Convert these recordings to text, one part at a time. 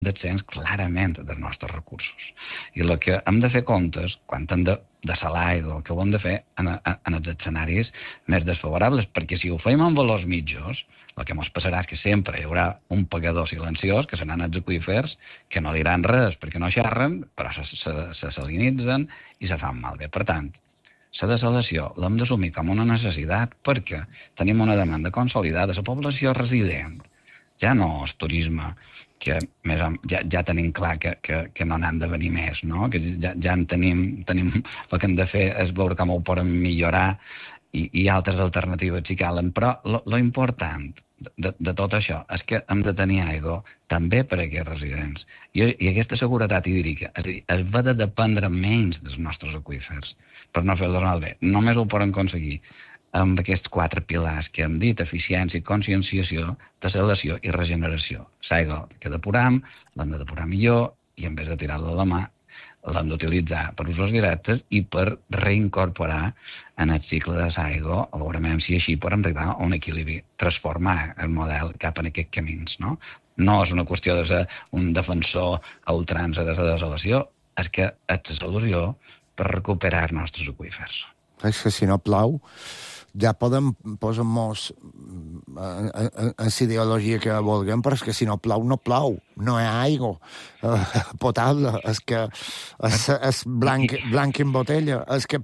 descens clarament dels nostres recursos. I el que hem de fer comptes, quan hem de salar aigua, el que ho hem de fer en els escenaris més desfavorables, perquè si ho fem amb valors mitjos, el que ens passarà és que sempre hi haurà un pagador silenciós, que seran els aqüífers, que no diran res perquè no xerren, però se salinitzen i se fan malbé. Per tant, la desalació l'hem d'assumir com una necessitat perquè tenim una demanda consolidada. La població resident ja no és turisme, que ja tenim clar que no n'han de venir més, no? Que ja en tenim el que hem de fer és veure com ho podem millorar i altres alternatives si calen, però lo important de tot això és que hem de tenir aigua també per a aquests residents. I aquesta seguretat hídrica, és a dir, es va de dependre menys dels nostres aqüífers per no fer-los malbé. Només ho poden aconseguir amb aquests 4 pilars que hem dit: eficiència, conscienciació, desalació i regeneració. L'aigua que depuram, l'hem de depurar millor i en vez de tirar-la a la mà, l'hem d'utilitzar per usos directes i per reincorporar en el cicle de l'aigua, o veurem si així podem arribar a un equilibri, transformar el model cap en aquests camins. No és una qüestió de ser un defensor a ultrança de la desalació, és que és la solució per recuperar els nostres aqüífers. És que si no plou, ja podem posar-nos en la ideologia que vulguem, però és que si no plou, no plou. No hi ha aigua potable. És que és blanc en botella. És que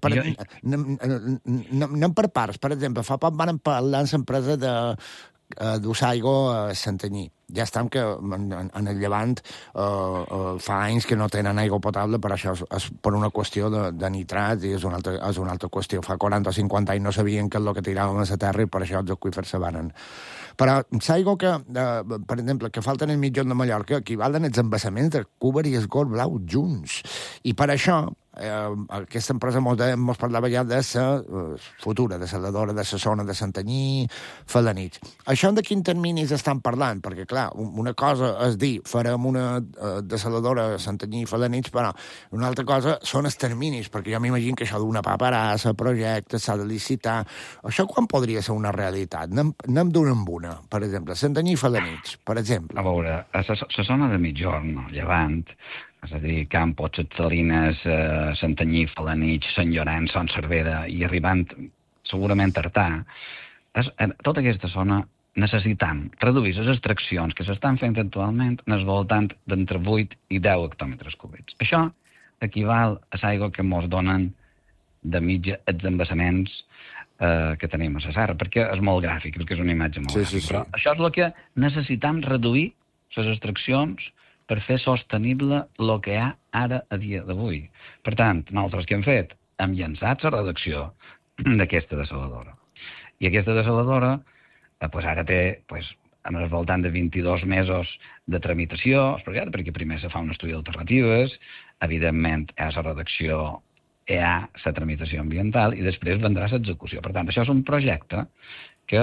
anem per parts. Per exemple, fa poc van parlar amb l'empresa d'Usaigua a Santanyí. Ja estem que en el Llevant fa anys que no tenen aigua potable, però això és per una qüestió de nitrats i és una altra qüestió. Fa 40 o 50 anys no sabien què és el que tiraven a la terra i per això els aqüífers se van. Però l'aigua que, per exemple, que falten el mitjón de Mallorca equivalen als embassaments de Cúber i el Gol Blau junts. I per això aquesta empresa ens parlava ja de la futura desaladora de la zona de Santanyí, Felanitx. Això de quin terminis estan parlant? Perquè, clar, una cosa és dir farem una desaladora a Santanyí i Felanitx, però una altra cosa són els terminis, perquè jo m'imagino que això d'una paperassa, projecte, s'ha de licitar. Això quan podria ser una realitat? Anem d'una en una, per exemple. Santanyí i Felanitx, per exemple. A veure, a la zona de Migjorn, Llevant, és a dir, Campos, Les Salines, Santanyí, Felanitx, Sant Llorenç, Son Cervera i arribant segurament a Artà, tota aquesta zona necessitam reduir les extraccions que s'estan fent actualment en el voltant d'entre 8 i 10 hectòmetres cúbics. Això equival a l'aigua que ens donen de mitja els embassaments que tenim a la serra, perquè és molt gràfic, és una imatge molt gràfica. Però això és el que necessitam reduir les extraccions per fer sostenible el que hi ha ara a dia d'avui. Per tant, nosaltres què hem fet? Hem llançat la redacció d'aquesta desaladora. I aquesta desaladora ara té en el voltant de 22 mesos de tramitació, perquè primer se fa un estudi d'alternatives, evidentment hi ha la redacció, hi ha la tramitació ambiental i després vendrà l'execució. Per tant, això és un projecte que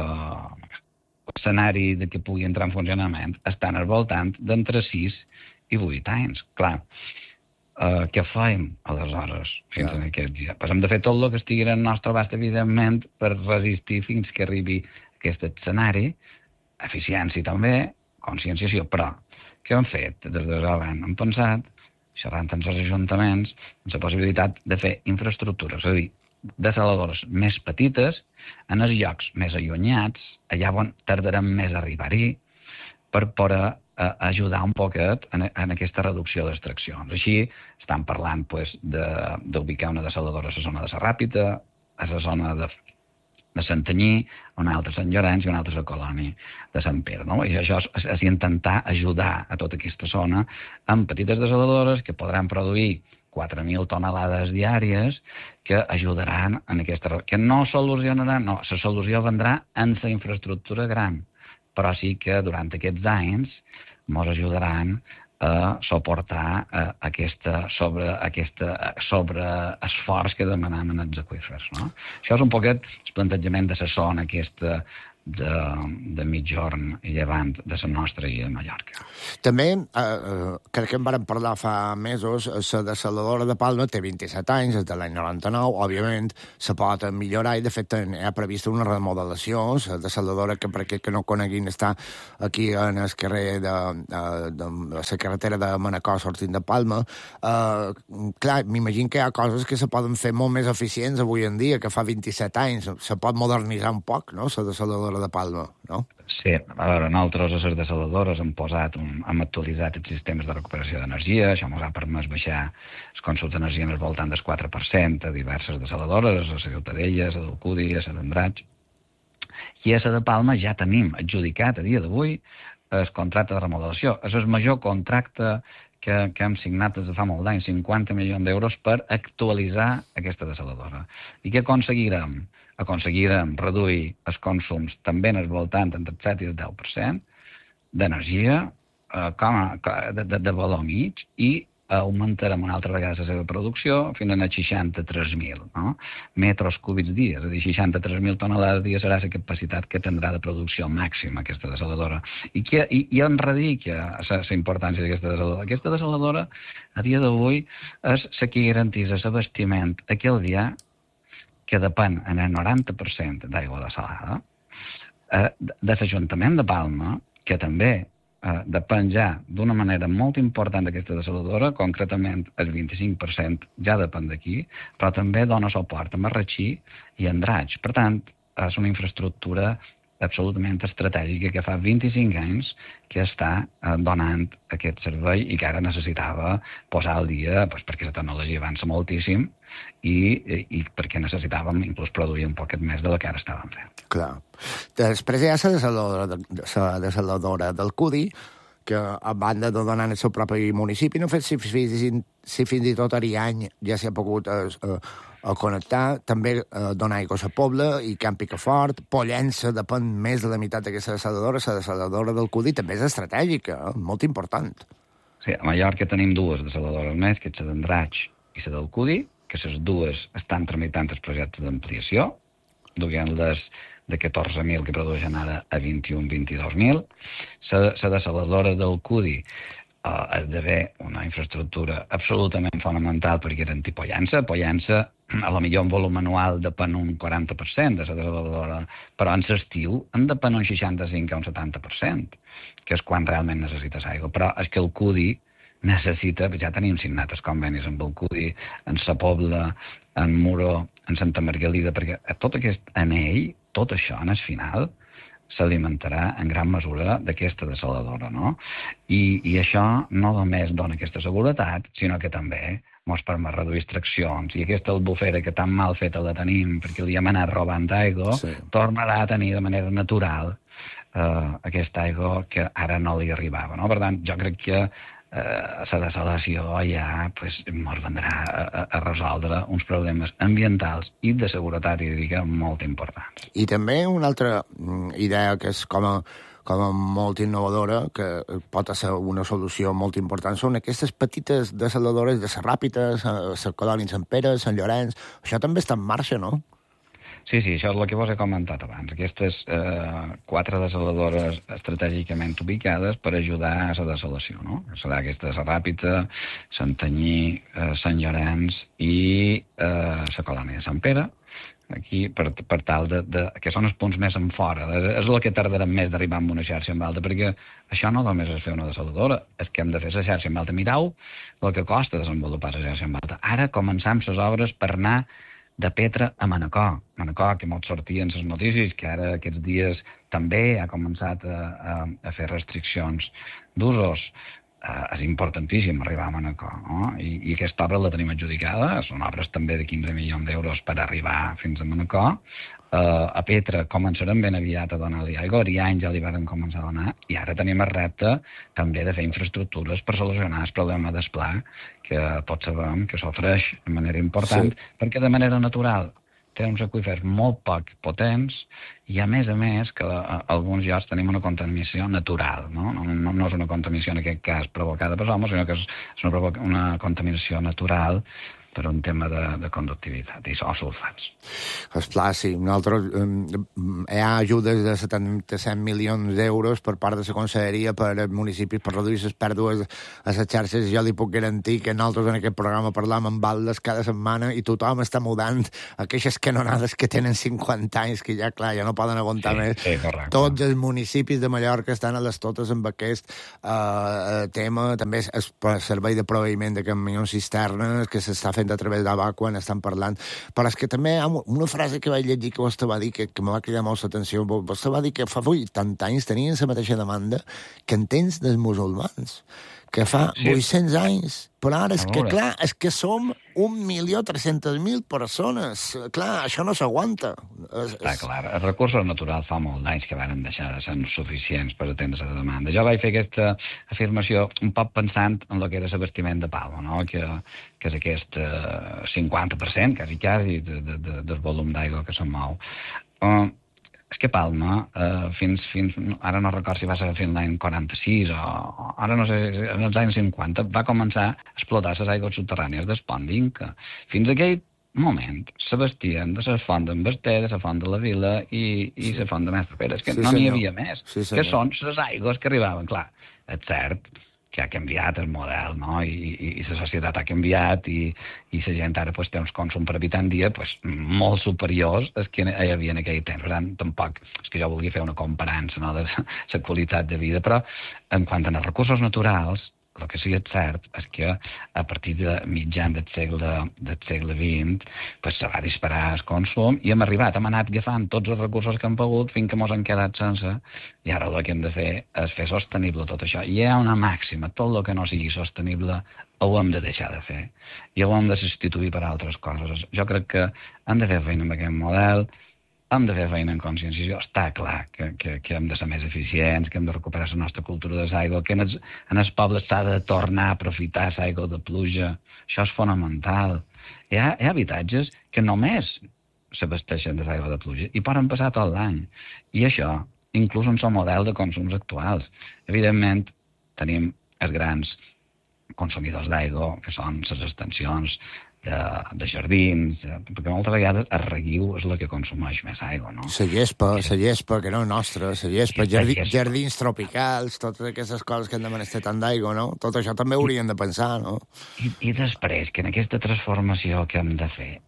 l'escenari de que pugui entrar en funcionament està al voltant d'entre 6 i 8 anys. Clar, què fem aleshores fins en aquest dia? Hem de fer tot el que estigui al nostre abast, evidentment, per resistir fins que arribi aquest escenari, eficiència també, conscienciació, però què hem fet des de l'any? Hem pensat, xerrant amb els ajuntaments, en la possibilitat de fer infraestructures, és a dir, desaladores més petites, en els llocs més allunyats, allà on tardarem més a arribar-hi, per poder ajudar un poquet en aquesta reducció d'extraccions. Així estan parlant d'ubicar una desaladora a la zona de la Ràpita, a la zona de Santanyí, una altra a Sant Llorenç i una altra a la colònia de Sant Pere. I això és intentar ajudar a tota aquesta zona amb petites desaladores que podran produir 4.000 tonelades diàries que ajudaran en aquesta... que no solucionaran, no, la solució vendrà en la infraestructura gran, però sí que durant aquests anys ens ajudaran a suportar aquest sobreesforç que demanem en els aqüífers. Això és un poquet el plantejament de la zona aquesta de mitjorn i llevant de la nostra illa de Mallorca. També, crec que en vàrem parlar fa mesos, la dessaladora de Palma té 27 anys, és de l'any 99, òbviament se pot millorar i, de fet, hi ha prevista una remodelació. La dessaladora, que per aquells que no coneguin, està aquí en el carrer de la carretera de Manacor sortint de Palma. Clar, m'imagino que hi ha coses que se poden fer molt més eficients avui en dia, que fa 27 anys. Se pot modernitzar un poc, no?, la dessaladora de Palma, no? Sí, a veure, nosaltres a les dessaladores hem actualitzat els sistemes de recuperació d'energia, això ens ha permès baixar els consums d'energia en el voltant del 4% a diverses dessaladores, a la Ciutadella, a la d'Alcúdia, a la d'Andratx. I a la de Palma ja tenim adjudicat a dia d'avui el contracte de remodelació. És el major contracte que hem signat des de fa molt d'anys, 50 milions d'euros per actualitzar aquesta dessaladora. I què aconseguirem? Aconseguirem reduir els consums també en el voltant entre el 7 i el 10% d'energia de valor mig i augmentarem una altra vegada la seva producció fins a 63.000 metres cúbics dia, és a dir, 63.000 tonelades dia serà la capacitat que tindrà de producció màxima aquesta dessaladora. I en radica la importància d'aquesta dessaladora. Aquesta dessaladora, a dia d'avui, és la que garanteix l'abastiment aquell dia que depèn en el 90% d'aigua dessalada, de l'Ajuntament de Palma, que també depèn ja d'una manera molt important d'aquesta dessaladora, concretament el 25% ja depèn d'aquí, però també dona suport a Marratxí i a Andratx. Per tant, és una infraestructura absolutament estratègica que fa 25 anys que està donant aquest servei i que ara necessitava posar al dia perquè la tecnologia avança moltíssim i perquè necessitàvem inclús produir un poquet més de lo que ara estàvem fent. Clar. Després hi ha la dessaladora del Cudi, que a banda de donar el seu propi municipi, no sé si fins i tot Ariany ja s'hi ha pogut a connectar, també donar aigua a la Pobla i Camp Picafort. Pollença depèn més de la meitat d'aquesta dessaladora. La dessaladora del Cudi també és estratègica, molt important. Sí, a Mallorca tenim dues dessaladores més, que és la d'Andratx i la del Cudi, que les dues estan tramitant el projecte d'ampliació, duent-les de 14.000 que produeixen ara a 21-22.000. La dessaladora del Cudi esdevé una infraestructura absolutament fonamental per garantir Pollença. Pollença, a lo millor en volum anual depèn un 40% de la dessaladora, però en l'estiu en depèn un 65 o un 70%, que és quan realment necessites aigua. Però és que el Cudi necessita, ja tenim signat els convenis amb el Cudi, en Sa Pobla, en Muro, en Santa Margalida, perquè tot aquest anell, tot això, en el final, s'alimentarà en gran mesura d'aquesta dessaladora, no? I això no només dona aquesta seguretat, sinó que també ens permet reduir extraccions. I aquesta albufera que tan mal feta la tenim perquè li hem anat robant aigua, tornarà a tenir de manera natural aquesta aigua que ara no li arribava, no? Per tant, jo crec que la dessalació ja ens vendrà a resoldre uns problemes ambientals i de seguretat hídrica molt importants. I també una altra idea que és com a molt innovadora, que pot ser una solució molt important, són aquestes petites dessaladores de Sant Ràpites, Sant Coloni, Sant Pere, Sant Llorenç. Això també està en marxa, no? Sí, això és el que vos he comentat abans. Aquestes 4 dessaladores estratègicament ubicades per ajudar a la dessalació, no? Serà aquesta Sant Ràpita, Santanyí, Sant Llorenç i la Colònia de Sant Pere, aquí per tal que són els punts més en fora. És el que tardarem més d'arribar amb una xarxa en alta, perquè això no només és fer una dessaladora, és que hem de fer la xarxa en alta. Mireu el que costa desenvolupar la xarxa en alta. Ara començam les obres per anar de Petra a Manacor. Manacor, que molt sortien les notícies, que ara aquests dies també ha començat a fer restriccions d'usos. És importantíssim arribar a Manacor, no? I aquesta obra la tenim adjudicada, són obres també de 15 milions d'euros per arribar fins a Manacor. A Petra començarem ben aviat a donar-li aigua, a Ariany ja li vam començar a donar, i ara tenim el repte també de fer infraestructures per solucionar el problema d'esplà, que tots sabem que s'ofreix de manera important, perquè de manera natural té uns aqüífers molt poc potents i, a més que a alguns llocs tenim una contaminació natural, no? No és una contaminació en aquest cas provocada per l'home, sinó que és una contaminació natural per un tema de conductivitat, o sulfats. Esclar, sí. Nosaltres hi ha ajudes de 77 milions d'euros per part de la Conselleria per als municipis per reduir les pèrdues a les xarxes. Jo li puc garantir que nosaltres en aquest programa parlam amb baldes cada setmana i tothom està mudant aquelles canonades que tenen 50 anys, que ja, clar, ja no poden aguantar més. Sí, correcte. Tots els municipis de Mallorca estan a les totes amb aquest tema. També el servei de proveïment de camions cisternes que s'està fent a través d'ABA quan estan parlant. Però és que també hi ha una frase que vaig llegir que vostè va dir que me va cridar molt l'atenció. Vostè va dir que fa 80 anys tenien la mateixa demanda que en temps dels musulmans, que fa 800 anys. Però ara és que, clar, és que som 1.300.000 persones. Clar, això no s'aguanta. Clar, els recursos naturals fa molt d'anys que van deixar de ser suficients per atendre la demanda. Jo vaig fer aquesta afirmació un poc pensant en el que era l'abastiment de Palma, no? que és aquest 50%, quasi, del volum d'aigua que se'n mou. És que Palma, fins ara no recordo si va ser fins l'any 46 o ara no sé, en els anys 50, va començar a explotar les aigües subterrànies del Pont d'Inca. Fins aquell moment s'abastien de la font d'en Basté, de la font de la Vila i la font de Mestre Pere. És que no n'hi havia més. Que són les aigües que arribaven. Clar, és cert que ha canviat el model, no? I la societat ha canviat i la gent ara pues, té uns consum per habitant dia pues, molt superiors als que hi havia en aquell temps. Per tant, tampoc és que jo vulgui fer una comparança, no, de la qualitat de vida, però en quant als recursos naturals, el que sí que és cert és que a partir de mitjan del segle XX pues, se va disparar el consum i hem anat agafant tots els recursos que hem pogut fins que ens han quedat sense, i ara el que hem de fer és fer sostenible tot això. I hi ha una màxima, tot el que no sigui sostenible ho hem de deixar de fer i ho hem de substituir per altres coses. Jo crec que hem de fer feina amb aquest model, hem de fer feina en conscienciació. Està clar que hem de ser més eficients, que hem de recuperar la nostra cultura de l'aigua, que en els pobles s'ha de tornar a aprofitar l'aigua de pluja. Això és fonamental. Hi ha habitatges que només s'abasteixen de l'aigua de pluja i poden passar tot l'any. I això, inclús en el model de consums actuals. Evidentment, tenim els grans consumidors d'aigua, que són les extensions de jardins, perquè moltes vegades el reguiu és el que consumeix més aigua, no? La gespa, que no és nostra, la gespa, jardins tropicals, totes aquestes coses que hem de menester tant d'aigua, no? Tot això també hauríem de pensar, no? I després, que en aquesta transformació que hem de fer,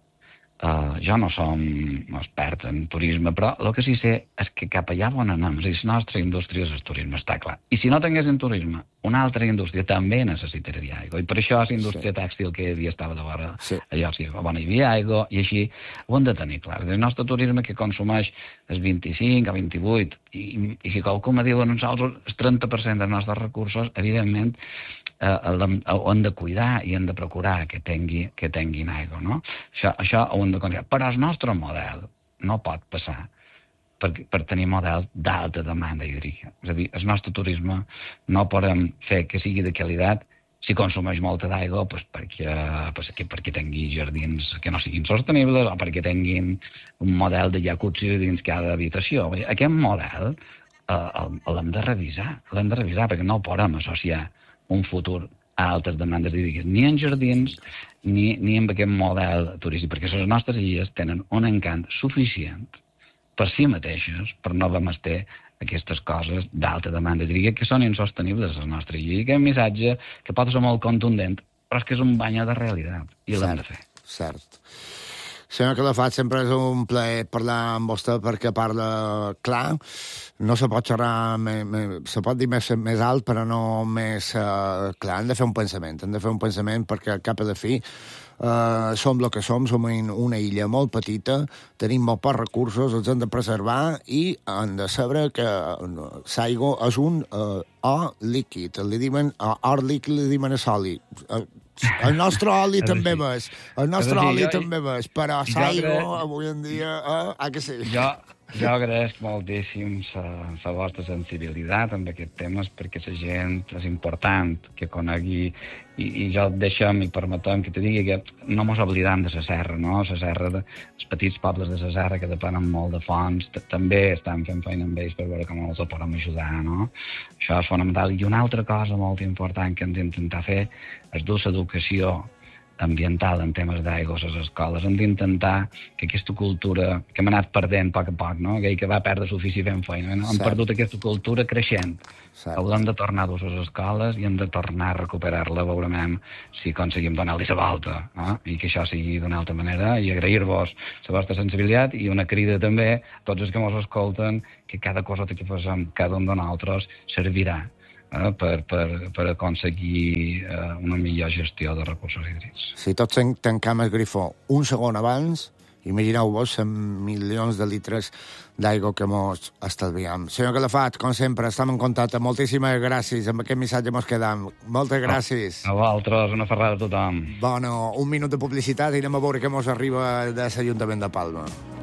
jo no som expert en turisme, però el que sí sé és que cap allà on anem, la nostra indústria és el turisme, està clar. I si no tinguéssim turisme, una altra indústria també necessitaria aigua, i per això la indústria tèxtil que hi havia estava de vora, allò sí, on hi havia aigua, i així ho hem de tenir clar. El nostre turisme que consumeix el 25 o 28, i si qualcú me diu a nosaltres el 30% dels nostres recursos, evidentment ho hem de cuidar i hem de procurar que tinguin aigua, no? Això ho hem de considerar. Però el nostre model no pot passar per tenir models d'alta demanda hídrica. És a dir, el nostre turisme no podem fer que sigui de qualitat si consumeix molta d'aigua perquè tingui jardins que no siguin sostenibles o perquè tinguin un model de jacuzzi dins cada habitació. Aquest model l'hem de revisar, perquè no podem associar un futur a altes demandes hídriques, ni en jardins ni en aquest model turístic, perquè les nostres illes tenen un encant suficient per si mateixes, per no menester aquestes coses d'alta demanda hídrica que són insostenibles a les nostres illes. I aquest missatge, que pot ser molt contundent, però és que és un bany de realitat, i l'hem de fer. Cert. Senyor Calafat, sempre és un plaer parlar amb vostè perquè parla clar. No se pot xerrar, se pot dir més alt, però no més clar. Hem de fer un pensament, perquè al cap i a la fi som el que som una illa molt petita, tenim molt pocs recursos, els hem de preservar i hem de saber que l'aigua és un or líquid. Li diuen or líquid, li diuen a sòlid. El nostre oli també ves. Però l'aigua avui en dia que sí. Jo agraeixo moltíssim la vostra sensibilitat amb aquests temes, perquè la gent és important que conegui, i jo deixem i permetem que te digui que no mos oblidem de la serra, no? La serra, els petits pobles de la serra que depenen molt de fonts, també estan fent feina amb ells per veure com els podem ajudar, no? Això és fonamental. I una altra cosa molt important que hem d'intentar fer és dur l'educació ambiental en temes d'aigua a les escoles. Hem d'intentar que aquesta cultura que hem anat perdent a poc, no? Que va perdre suficient feina. No? Hem perdut aquesta cultura creixent. Haurem de tornar-ho a les escoles i hem de tornar a recuperar-la. Veurem si aconseguim donar-li la volta, i que això sigui d'una altra manera, i agrair-vos la vostra sensibilitat i una crida també a tots els que ens escolten que cada cosa que fem cada un de nosaltres servirà per aconseguir una millor gestió de recursos hídrics. Si tots tancam el grifó un segon abans, imagineu-vos 100 milions de litres d'aigua que mos estalviem. Senyor Calafat, com sempre, estem en contacte. Moltíssimes gràcies. Amb aquest missatge mos quedam. Moltes gràcies. A vosaltres, una ferrada a tothom. Bueno, un minut de publicitat i anem a veure què mos arriba de l'Ajuntament de Palma.